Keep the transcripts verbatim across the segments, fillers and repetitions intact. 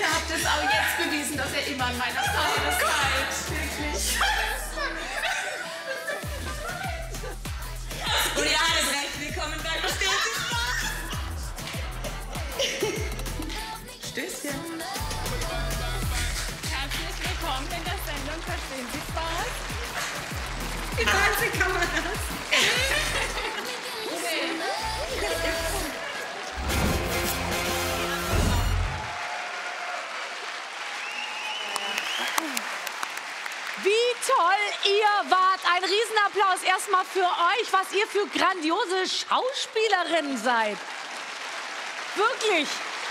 Ihr habt es auch jetzt bewiesen, dass ihr immer an meiner Seite seid. Wirklich. Und ihr alles recht willkommen bei Verstehen Sie Spaß. Stößchen. Herzlich willkommen in der Sendung Verstehen Sie Spaß. Wie Wahnsinn kann man das? Wie toll ihr wart. Ein Riesenapplaus erstmal für euch, was ihr für grandiose Schauspielerinnen seid. Wirklich.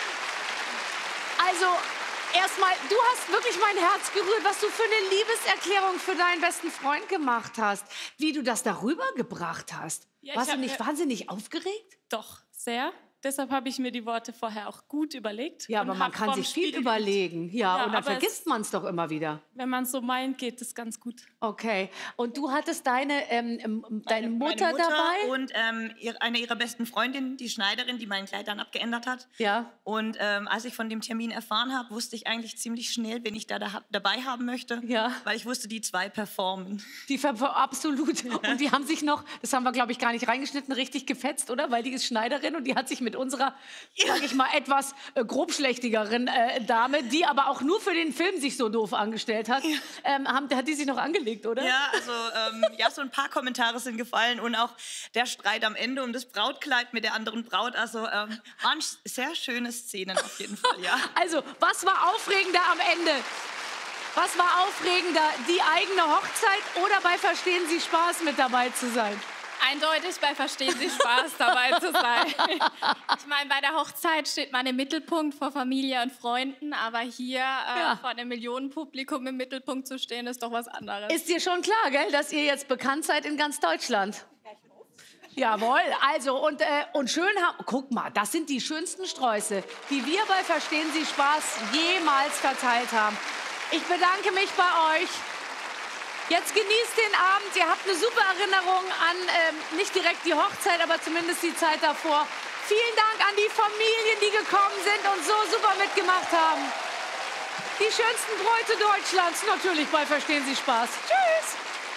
Also, erstmal, du hast wirklich mein Herz gerührt, was du für eine Liebeserklärung für deinen besten Freund gemacht hast. Wie du das darüber gebracht hast. Ja, Warst ich du hab nicht mir- wahnsinnig aufgeregt? Doch, sehr. Deshalb habe ich mir die Worte vorher auch gut überlegt. Ja, und aber man hab kann vorm sich viel Spiegel überlegen. Ja, Ja, und dann aber es- vergisst man es doch immer wieder. Wenn man so meint, geht es ganz gut. Okay. Und du hattest deine, ähm, ähm, deine Meine- Mutter, meine Mutter dabei? und ähm, ihr- eine ihrer besten Freundinnen, die Schneiderin, die mein Kleid dann abgeändert hat. Ja. Und ähm, als ich von dem Termin erfahren habe, wusste ich eigentlich ziemlich schnell, wen ich da, da dabei haben möchte. Ja. Weil ich wusste, die zwei performen. Die ver ver- absolut. Und die haben sich noch, das haben wir, glaube ich, gar nicht reingeschnitten, richtig gefetzt, oder? Weil die ist Schneiderin und die hat sich mit unserer, sag ich mal, etwas äh, grobschlächtigeren äh, Dame, die aber auch nur für den Film sich so doof angestellt hat, ähm, haben, hat die sich noch angelegt, oder? Ja, also ähm, ja, so ein paar Kommentare sind gefallen und auch der Streit am Ende um das Brautkleid mit der anderen Braut. Also ähm, waren sehr schöne Szenen auf jeden Fall, ja. Also, was war aufregender am Ende? Was war aufregender, die eigene Hochzeit oder bei Verstehen Sie Spaß mit dabei zu sein? Eindeutig bei Verstehen Sie Spaß dabei zu sein. Ich meine, bei der Hochzeit steht man im Mittelpunkt vor Familie und Freunden, aber hier äh, Ja. vor einem Millionenpublikum im Mittelpunkt zu stehen, ist doch was anderes. Ist dir schon klar, gell, dass ihr jetzt bekannt seid in ganz Deutschland? Jawohl, also und, äh, und schön haben, guck mal, das sind die schönsten Sträuße, die wir bei Verstehen Sie Spaß jemals verteilt haben. Ich bedanke mich bei euch. Jetzt genießt den Abend. Ihr habt eine super Erinnerung an ähm, nicht direkt die Hochzeit, aber zumindest die Zeit davor. Vielen Dank an die Familien, die gekommen sind und so super mitgemacht haben. Die schönsten Bräute Deutschlands, natürlich bei Verstehen Sie Spaß. Tschüss.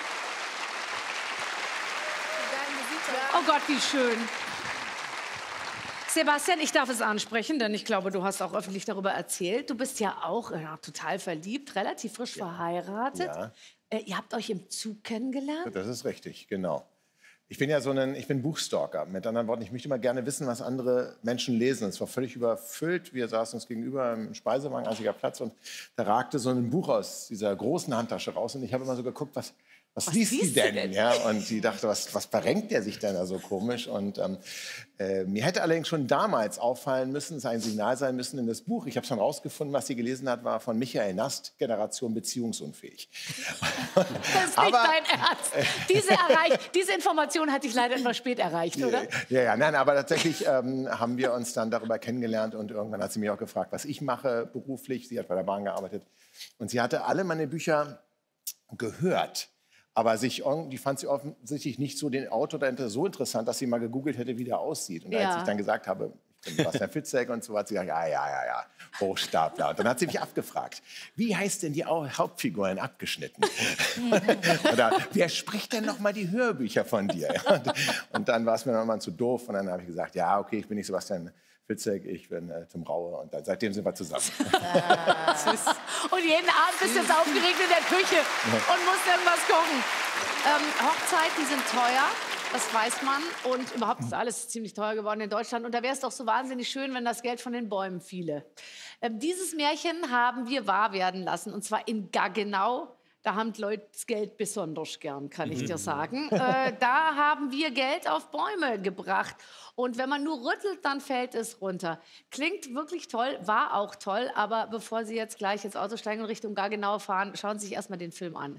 Oh Gott, wie schön. Sebastian, ich darf es ansprechen, denn ich glaube, du hast auch öffentlich darüber erzählt. Du bist ja auch ja, total verliebt, relativ frisch verheiratet. Ja. Äh, ihr habt euch im Zug kennengelernt? Das ist richtig, genau. Ich bin ja so ein, ich bin Buchstalker. Mit anderen Worten, ich möchte immer gerne wissen, was andere Menschen lesen. Es war völlig überfüllt. Wir saßen uns gegenüber im Speisewagen, einziger Platz, und da ragte so ein Buch aus dieser großen Handtasche raus. Und ich habe immer so geguckt, was, was, Was liest die liest sie denn? denn? Ja, und die dachte, was, was verrenkt der sich denn da so komisch? Und ähm, äh, mir hätte allerdings schon damals auffallen müssen, es ein Signal sein müssen in das Buch. Ich habe schon rausgefunden, was sie gelesen hat, war von Michael Nast, Generation beziehungsunfähig. Das ist nicht Aber- dein Ernst. Diese, erreich, diese Information hat dich leider etwas spät erreicht, oder? Ja, ja, nein, aber tatsächlich ähm, haben wir uns dann darüber kennengelernt und irgendwann hat sie mich auch gefragt, was ich mache beruflich. Sie hat bei der Bahn gearbeitet und sie hatte alle meine Bücher gehört. Aber sich, irg- die fand sie offensichtlich nicht so den Autor dahinter so interessant, dass sie mal gegoogelt hätte, wie der aussieht. Und als Ja. ich dann gesagt habe, ich bin Sebastian Fitzek und so, hat sie gesagt, ja, ja, ja, ja, Hochstapler. Und dann hat sie mich abgefragt, wie heißt denn die Au- Hauptfigur in Abgeschnitten? Oder wer spricht denn noch mal die Hörbücher von dir? Und, und dann war es mir nochmal zu doof. Und dann habe ich gesagt, ja, okay, ich bin nicht Sebastian Fitzek, ich bin äh, Tim Raue. Und dann, seitdem sind wir zusammen. Und jeden Abend bist du jetzt aufgeregt in der Küche und musst irgendwas kochen. Ähm, Hochzeit, die sind teuer, das weiß man. Und überhaupt ist alles ziemlich teuer geworden in Deutschland. Und da wäre es doch so wahnsinnig schön, wenn das Geld von den Bäumen fiele. Ähm, dieses Märchen haben wir wahr werden lassen. Und zwar in Gaggenau. Da haben die Leute das Geld besonders gern, kann ich dir sagen. Äh, da haben wir Geld auf Bäume gebracht. Und wenn man nur rüttelt, dann fällt es runter. Klingt wirklich toll, war auch toll. Aber bevor Sie jetzt gleich ins Auto steigen und Richtung Gaggenau fahren, schauen Sie sich erst mal den Film an.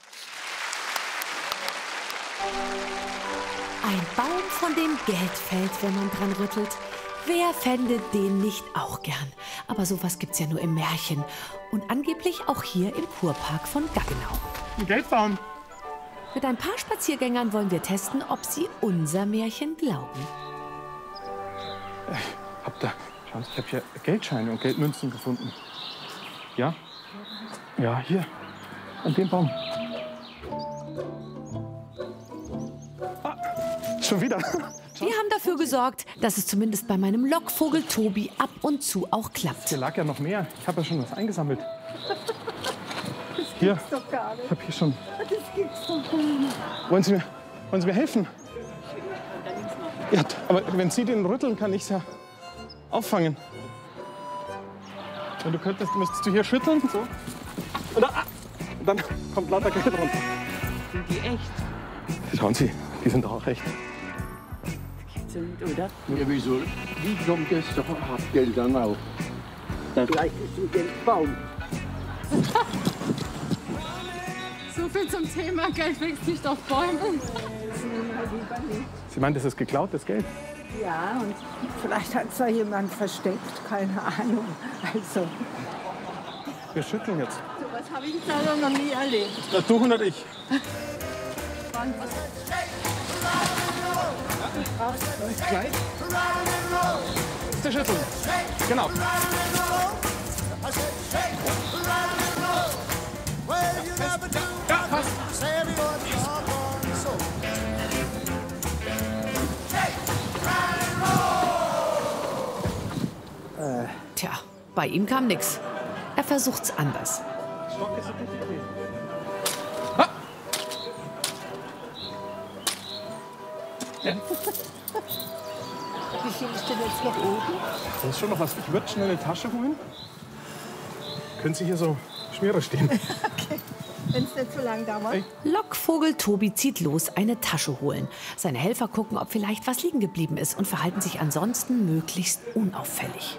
Ein Baum, von dem Geld fällt, wenn man dran rüttelt. Wer fände den nicht auch gern? Aber sowas gibt's ja nur im Märchen. Und angeblich auch hier im Kurpark von Gaggenau. Ein Geldbaum. Mit ein paar Spaziergängern wollen wir testen, ob sie unser Märchen glauben. Habt ihr, Schauen Sie, ich habe hier Geldscheine und Geldmünzen gefunden. Ja? Ja, hier. An dem Baum. Ah, schon wieder. Wir haben dafür gesorgt, dass es zumindest bei meinem Lockvogel Tobi ab und zu auch klappt. Hier lag ja noch mehr. Ich habe ja schon was eingesammelt. Hier. Doch gar nicht. Ich habe hier schon. Das gibt's doch gar nicht. Wollen Sie mir, wollen Sie mir helfen? Ja, aber wenn Sie den rütteln, kann ich es ja auffangen. Wenn du könntest, müsstest du hier schütteln. So. Und dann, ah, und dann kommt lauter Geld runter. Sind die echt? Schauen Sie, die sind auch echt. Gibt's ja nicht, oder? Ja, wieso? Wie kommt es doch ab Geld dann auch? Vielleicht ist ein Geldbaum. So viel zum Thema Geld wächst nicht auf Bäumen. Sie meinen, das ist geklautes Geld? Ja, und vielleicht hat es da jemand versteckt, keine Ahnung. Also, Wir schütteln jetzt. sowas habe ich leider noch nie erlebt. Na, du hundert ich. Gleich. Bitte schütteln. Genau. Ja, passt. Tja, bei ihm kam nix. Er versucht's anders. Wie viel ist denn jetzt noch oben? Da ist schon noch was. Ich würde schnell eine Tasche holen. Können Sie hier so Schmiere stehen? Okay, wenn es nicht so lang dauert. Hey. Lockvogel Tobi zieht los, eine Tasche holen. Seine Helfer gucken, ob vielleicht was liegen geblieben ist und verhalten sich ansonsten möglichst unauffällig.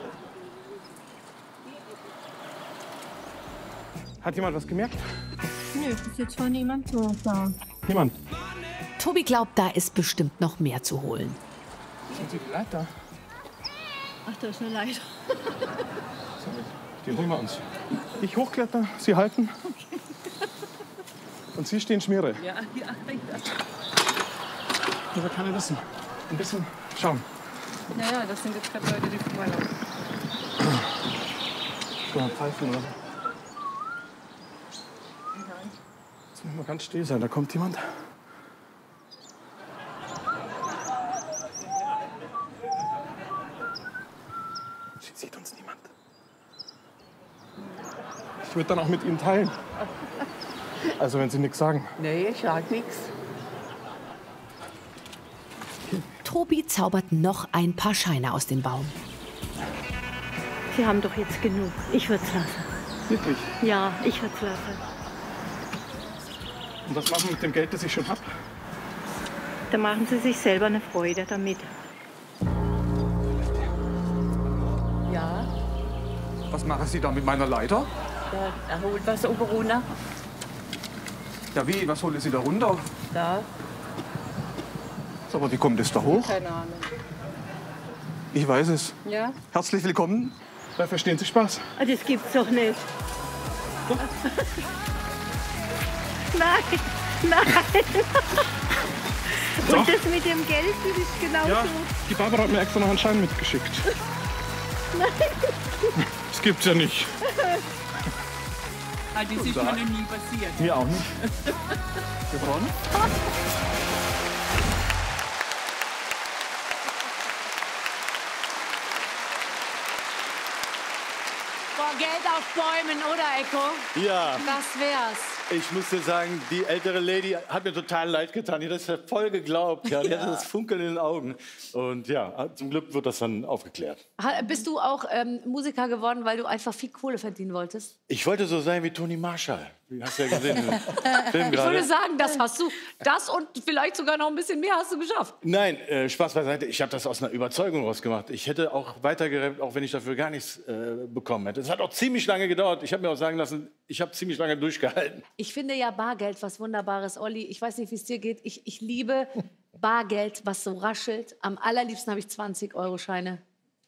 Hat jemand was gemerkt? Nö, ist jetzt von niemand so da. Niemand. Tobi glaubt, da ist bestimmt noch mehr zu holen. Sind Sie die Leiter? Ach, da ist eine Leiter. Die holen wir uns. Ich hochkletter, Sie halten. Und Sie stehen Schmiere. Ja, ja, ja. Aber keiner wissen. Ein bisschen schauen. Naja, das sind jetzt gerade Leute, die vorbeilaufen. So mal pfeifen oder so. Jetzt müssen wir ganz still sein. Da kommt jemand. Sieht uns niemand. Ich würde dann auch mit ihm teilen. Also wenn Sie nichts sagen. Nee, ich sag nichts. Tobi zaubert noch ein paar Scheine aus dem Baum. Sie haben doch jetzt genug. Ich würde es lassen. Wirklich? Ja, ich würde es lassen. Und was machen wir mit dem Geld, das ich schon habe? Da machen Sie sich selber eine Freude damit. Ja, Was machen Sie da mit meiner Leiter? da, er holt was oben runter. Ja wie, was holen Sie da runter? Da. Aber wie kommt es da hoch? Keine Ahnung. Ich weiß es. Ja? Herzlich willkommen bei Verstehen Sie Spaß. Ah, das gibt's doch nicht. Nein, nein. Doch. Und das mit dem Geld, das ist genauso. Ja, die Barbara hat mir extra noch einen Schein mitgeschickt. Nein. Das gibt's ja nicht. Ah, das ist mir noch nie passiert. Mir auch nicht. Wir vorne? Boah, Geld auf Bäumen, oder, Echo? Ja, Das wär's. ich muss dir sagen, die ältere Lady hat mir total leid getan. Die hat das ja voll geglaubt. Ja, die hatte das Funkeln in den Augen. Und ja, zum Glück wird das dann aufgeklärt. Ha- Bist du auch ähm, Musiker geworden, weil du einfach viel Kohle verdienen wolltest? Ich wollte so sein wie Toni Marshall. Du hast ja gesehen, den Film Ich würde gerade. sagen, das hast du. Das und vielleicht sogar noch ein bisschen mehr hast du geschafft. Nein, äh, Spaß beiseite. Ich habe das aus einer Überzeugung rausgemacht. Ich hätte auch weitergerappt, auch wenn ich dafür gar nichts äh, bekommen hätte. Es hat auch ziemlich lange gedauert. Ich habe mir auch sagen lassen, ich habe ziemlich lange durchgehalten. Ich finde ja Bargeld was Wunderbares, Olli. Ich weiß nicht, wie es dir geht. Ich, ich liebe Bargeld, was so raschelt. Am allerliebsten habe ich zwanzig Euro Scheine.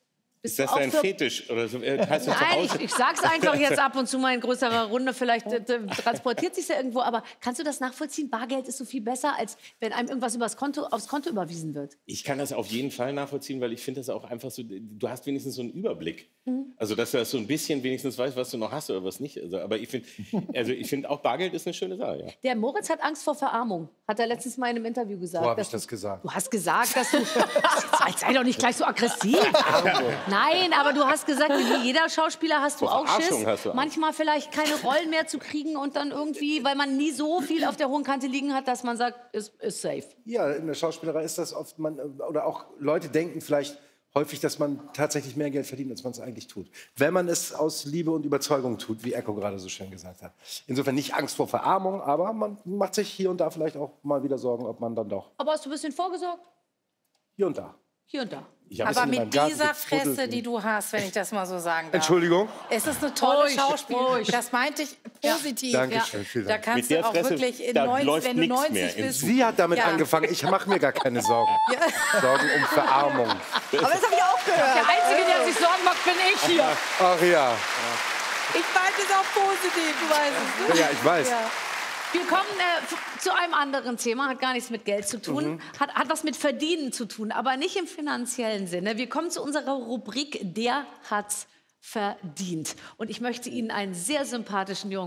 Bist Ist das du auch dein für- Fetisch? Oder so? Äh, heißt das zu Nein, Hause? ich, ich sag's einfach jetzt ab und zu mal in größerer Runde. Vielleicht äh, transportiert sich ja irgendwo. Aber kannst du das nachvollziehen? Bargeld ist so viel besser, als wenn einem irgendwas übers Konto, aufs Konto überwiesen wird. Ich kann das auf jeden Fall nachvollziehen, weil ich finde das auch einfach so, du hast wenigstens so einen Überblick. Mhm. Also, dass du das so ein bisschen wenigstens weißt, was du noch hast oder was nicht. Also, aber ich finde, also ich finde auch Bargeld ist eine schöne Sache, ja. Der Moritz hat Angst vor Verarmung. Hat er letztens mal in einem Interview gesagt. Wo habe dass ich das gesagt? Du hast gesagt, dass du... Jetzt sei doch nicht gleich so aggressiv. Nein, aber du hast gesagt, wie jeder Schauspieler hast du Vor auch Verarschung Schiss, hast du Angst. manchmal vielleicht keine Rollen mehr zu kriegen und dann irgendwie, weil man nie so viel auf der hohen Kante liegen hat, dass man sagt, ist, ist safe. Ja, in der Schauspielerei ist das oft, man, oder auch Leute denken vielleicht häufig, dass man tatsächlich mehr Geld verdient, als man es eigentlich tut. Wenn man es aus Liebe und Überzeugung tut, wie Echo gerade so schön gesagt hat. Insofern nicht Angst vor Verarmung, aber man macht sich hier und da vielleicht auch mal wieder Sorgen, ob man dann doch Aber hast du ein bisschen vorgesorgt? hier und da. Hier und da. Ich hab Aber ein bisschen in meinem mit Garten dieser gefuddelt Fresse, und- die du hast, wenn ich das mal so sagen darf. Entschuldigung? Es ist eine tolle Ruhig, Schauspielerin. ruhig. Das meinte ich positiv. Dankeschön, vielen Da Dank. kannst Mit der du auch Fresse, wirklich in da neunzig, läuft wenn du nichts neunzig mehr in bist. Sie hat damit Ja. angefangen, ich mache mir gar keine Sorgen. Sorgen um Verarmung. Aber das habe ich auch gehört. Der Einzige, der sich Sorgen macht, bin ich hier. Ach ja. Ich meinte es auch positiv, du weißt es. Ja, ich weiß. Ja. Wir kommen äh, f- zu einem anderen Thema, hat gar nichts mit Geld zu tun, Mhm. hat, hat was mit Verdienen zu tun, aber nicht im finanziellen Sinne. Wir kommen zu unserer Rubrik Der hat's verdient. Und ich möchte Ihnen einen sehr sympathischen Jungen